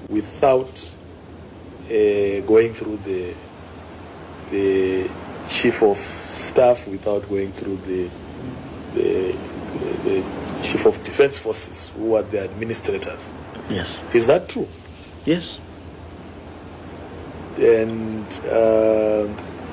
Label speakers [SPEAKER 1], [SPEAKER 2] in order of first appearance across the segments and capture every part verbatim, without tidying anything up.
[SPEAKER 1] without uh, going through the the chief of staff, without going through the the, the, the chief of defense forces, who are the administrators.
[SPEAKER 2] Yes.
[SPEAKER 1] Is that true?
[SPEAKER 2] Yes.
[SPEAKER 1] And uh,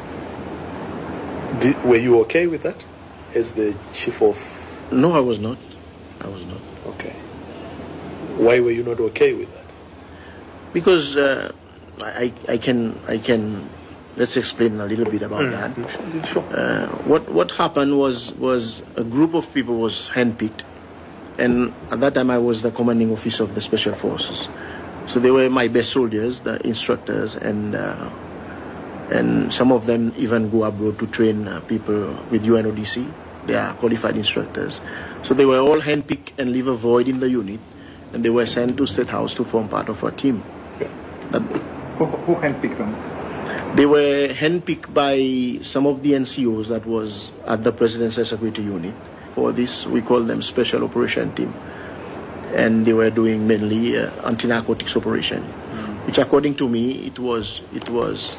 [SPEAKER 1] did, were you okay with that as the chief of?
[SPEAKER 2] No, I was not. I was not.
[SPEAKER 1] Okay. Why were you not okay with that?
[SPEAKER 2] Because uh, I, I can, I can. Let's explain a little bit about mm.
[SPEAKER 1] that. Sure.
[SPEAKER 2] Uh, what what happened was was a group of people was handpicked, and at that time I was the commanding officer of the Special Forces. So they were my best soldiers, the instructors, and uh, and some of them even go abroad to train uh, people with U N O D C. They are qualified instructors. So they were all handpicked and leave a void in the unit, and they were sent to State House to form part of our team.
[SPEAKER 3] Yeah. That, who, who handpicked them?
[SPEAKER 2] They were handpicked by some of the N C Os that was at the Presidential Security Unit. For this, we call them Special Operation Team. And they were doing mainly uh, anti-narcotics operation, mm. which, according to me, it was it was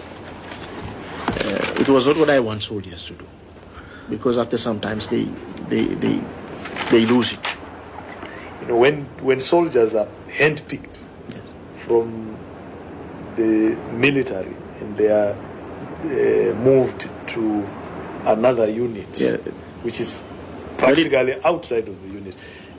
[SPEAKER 2] uh, it was not what I want soldiers to do, because after sometimes they they they they lose it.
[SPEAKER 1] You know, when when soldiers are handpicked yes. from the military and they are uh, moved to another unit,
[SPEAKER 2] yeah.
[SPEAKER 1] which is practically outside of the unit,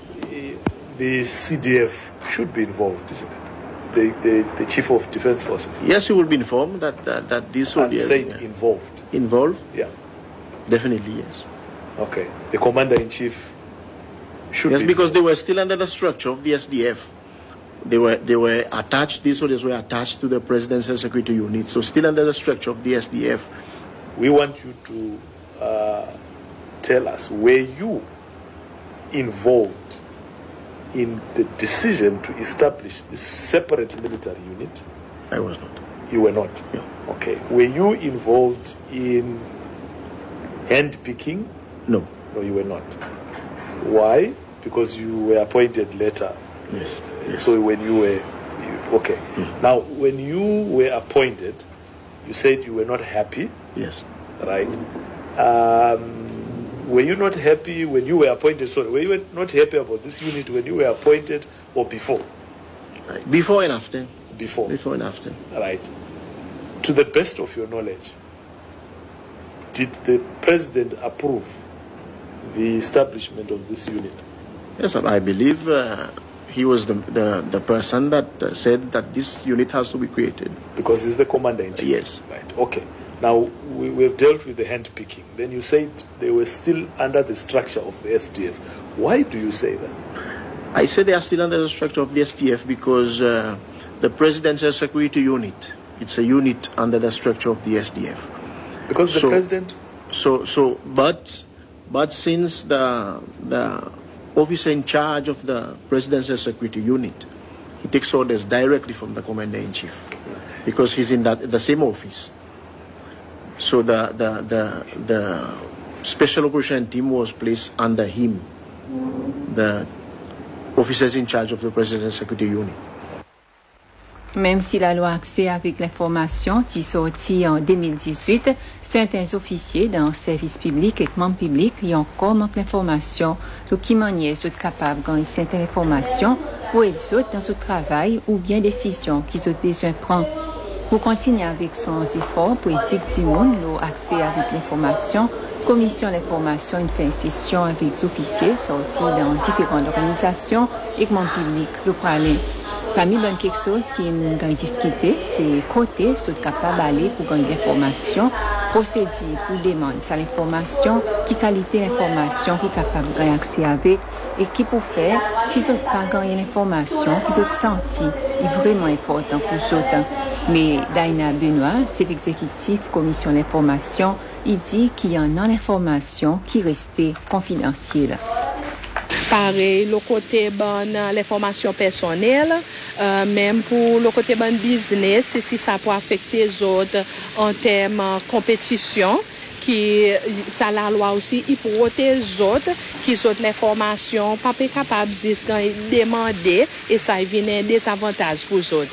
[SPEAKER 1] the C D F should be involved, isn't it? The, the, the Chief of Defense Forces.
[SPEAKER 2] Yes, you will be informed that that, that these soldiers...
[SPEAKER 1] Say it involved.
[SPEAKER 2] Involved?
[SPEAKER 1] Yeah.
[SPEAKER 2] Definitely, yes.
[SPEAKER 1] Okay. The Commander-in-Chief should
[SPEAKER 2] yes,
[SPEAKER 1] be...
[SPEAKER 2] Yes, because they were still under the structure of the S D F. They were, they were attached, these soldiers were attached to the Presidential Security Unit, so still under the structure of the S D F.
[SPEAKER 1] We want you to uh, tell us, were you involved in the decision to establish this separate military unit?
[SPEAKER 2] I was not.
[SPEAKER 1] You were not?
[SPEAKER 2] Yeah.
[SPEAKER 1] Okay. Were you involved in handpicking?
[SPEAKER 2] No.
[SPEAKER 1] No, you were not. Why? Because you were appointed later.
[SPEAKER 2] Yes. yes.
[SPEAKER 1] So when you were... You, okay. Mm. Now, when you were appointed, you said you were not happy.
[SPEAKER 2] Yes.
[SPEAKER 1] Right? Um... Were you not happy when you were appointed? Sorry, were you not happy about this unit when you were appointed or before?
[SPEAKER 2] Before and after.
[SPEAKER 1] Before.
[SPEAKER 2] Before and after.
[SPEAKER 1] Right. To the best of your knowledge, did the president approve the establishment of this unit?
[SPEAKER 2] Yes, I believe uh, he was the, the, the person that uh, said that this unit has to be created.
[SPEAKER 1] Because he's the commander-in-chief?
[SPEAKER 2] Yes.
[SPEAKER 1] Right, okay. Now, we, we've dealt with the hand-picking. Then you said they were still under the structure of the S D F. Why do you say that?
[SPEAKER 2] I say they are still under the structure of the S D F because uh, the Presidential Security Unit, it's a unit under the structure of the S D F.
[SPEAKER 1] Because the
[SPEAKER 2] so,
[SPEAKER 1] president?
[SPEAKER 2] So, so, but, but since the, the officer in charge of the Presidential Security Unit, he takes orders directly from the Commander-in-Chief because he's in that, the same office. So the, the, the, the Special Operation Team was placed under him, the officers in charge of the Presidential Security Unit.
[SPEAKER 4] Même si la loi accès avec l'information est sortie en deux mille dix-huit, certains officiers dans le service public et membres publics y ont encore manqué l'information, ce qui manière sont capables de gagner cette information pour aider dans ce travail ou bien décision qu'ils ont besoin de prendre. Pour continuer avec son effort pour aider Timoun l'accès avec l'information, Commission d'information fait une session avec les officiers sortis dans différentes organisations et membres publics le parler. Parmi les quelque chose qui nous avons discuté, c'est côté sont capables d'aller pour gagner l'information, procéder pour demander ça l'information, qui qualité l'information qui est capable de gagner accès avec et qui pour faire, si vous n'avez pas gagné l'information, qui vous senti est vraiment important pour vous. Mais Daina Benoît, chef exécutif commission d'information, il dit qu'il y a une information qui restait confidentielle.
[SPEAKER 5] Pareil, le côté bon, l'information personnelle, euh, même pour le côté bon business, si ça peut affecter les autres en termes de compétition, qui, ça la loi aussi, il peut protéger les autres, qui ont l'information, pas capable de demander, et ça vient des avantages pour les autres.